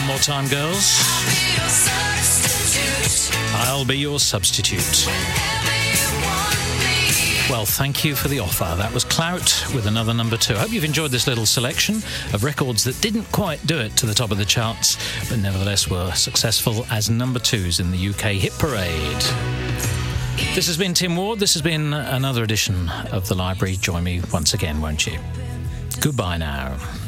more time, girls. I'll be your substitute. Well, thank you for the offer. That was Clout with another number 2. I hope you've enjoyed this little selection of records that didn't quite do it to the top of the charts, but nevertheless were successful as number 2s in the UK Hit Parade. This has been Tim Ward. This has been another edition of The Library. Join me once again, won't you? Goodbye now.